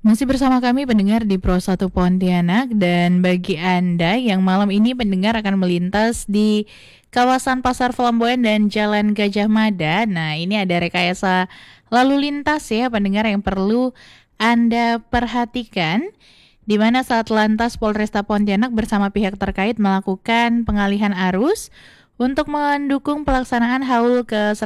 Masih bersama kami pendengar di Pro 1 Pontianak, dan bagi Anda yang malam ini pendengar akan melintas di kawasan Pasar Flamboyan dan Jalan Gajah Mada. Nah, ini ada rekayasa lalu lintas ya pendengar yang perlu Anda perhatikan, di mana saat lantas Polresta Pontianak bersama pihak terkait melakukan pengalihan arus untuk mendukung pelaksanaan Haul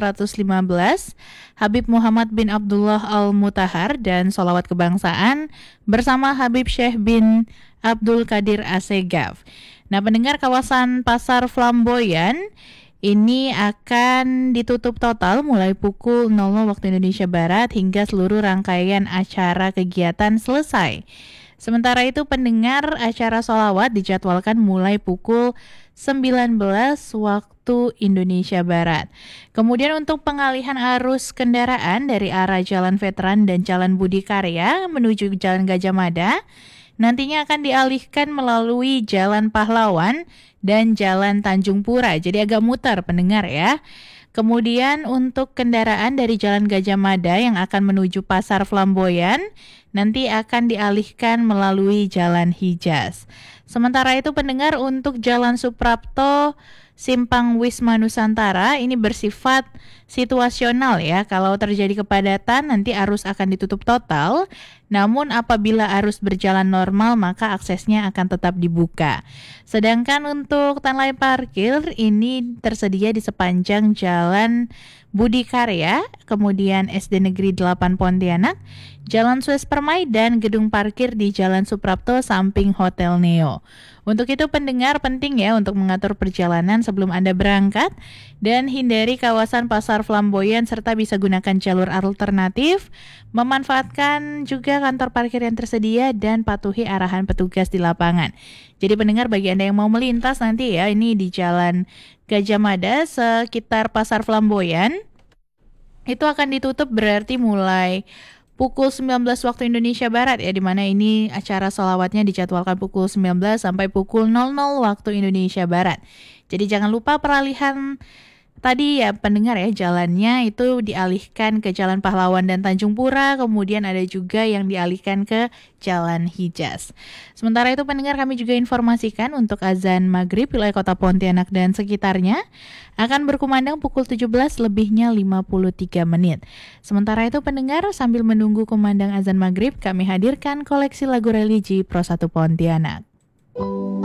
ke-115 Habib Muhammad bin Abdullah Al-Mutahar dan Sholawat Kebangsaan bersama Habib Syekh bin Abdul Qadir Assegaf. Nah, pendengar, kawasan Pasar Flamboyan ini akan ditutup total mulai pukul 00 waktu Indonesia Barat hingga seluruh rangkaian acara kegiatan selesai. Sementara itu pendengar, acara sholawat dijadwalkan mulai pukul 19 waktu Indonesia Barat. Kemudian untuk pengalihan arus kendaraan dari arah Jalan Veteran dan Jalan Budi Karya menuju Jalan Gajah Mada nantinya akan dialihkan melalui Jalan Pahlawan dan Jalan Tanjung Pura. Jadi agak mutar pendengar ya. Kemudian untuk kendaraan dari Jalan Gajah Mada yang akan menuju Pasar Flamboyan nanti akan dialihkan melalui Jalan Hijaz. Sementara itu pendengar, untuk Jalan Suprapto Simpang Wisma Nusantara ini bersifat situasional ya. Kalau terjadi kepadatan nanti arus akan ditutup total. Namun apabila arus berjalan normal maka aksesnya akan tetap dibuka. Sedangkan untuk tanlay parkir ini tersedia di sepanjang Jalan Budi Karya, kemudian SD Negeri 8 Pontianak, Jalan Suez Permai, dan gedung parkir di Jalan Suprapto samping Hotel Neo. Untuk itu pendengar, penting ya untuk mengatur perjalanan sebelum Anda berangkat dan hindari kawasan Pasar Flamboyan serta bisa gunakan jalur alternatif, memanfaatkan juga kantor parkir yang tersedia dan patuhi arahan petugas di lapangan. Jadi pendengar, bagi Anda yang mau melintas nanti ya, ini di Jalan Gajah Mada sekitar Pasar Flamboyan itu akan ditutup berarti mulai pukul 19 waktu Indonesia Barat ya, dimana ini acara sholawatnya dijadwalkan pukul 19 sampai pukul 00 waktu Indonesia Barat. Jadi jangan lupa peralihan tadi ya pendengar ya, jalannya itu dialihkan ke Jalan Pahlawan dan Tanjung Pura, kemudian ada juga yang dialihkan ke Jalan Hijaz. Sementara itu pendengar, kami juga informasikan untuk azan maghrib wilayah kota Pontianak dan sekitarnya akan berkumandang pukul 17 lebihnya 53 menit. Sementara itu pendengar, sambil menunggu kumandang azan maghrib, kami hadirkan koleksi lagu religi Pro 1 Pontianak.